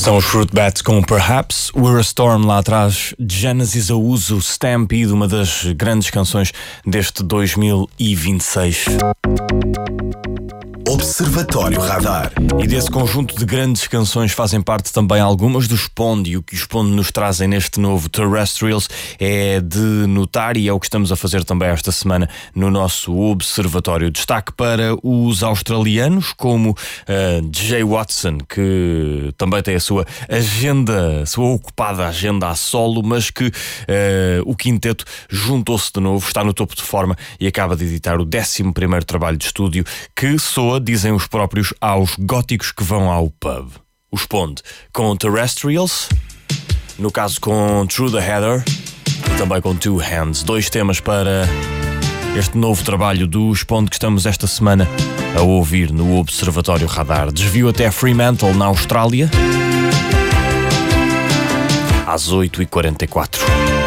São os Fruit Bats com Perhaps, We're a Storm lá atrás, Genesis a uso, Stampede, uma das grandes canções deste 2026. Observatório Radar. E desse conjunto de grandes canções fazem parte também algumas do Spond, e o que os Spond nos trazem neste novo Terrestrials é de notar, e é o que estamos a fazer também esta semana no nosso Observatório. Destaque para os australianos, como Jay Watson, que também tem a sua agenda, a sua ocupada agenda a solo, mas que o quinteto juntou-se de novo, está no topo de forma e acaba de editar o 11º trabalho de estúdio que soa, dizem os próprios, aos góticos que vão ao pub. O Spond com Terrestrials, no caso com Through the Heather, e também com Two Hands. 2 temas para este novo trabalho do Spond que estamos esta semana a ouvir no Observatório Radar. Desvio até Fremantle, na Austrália, às 8h44.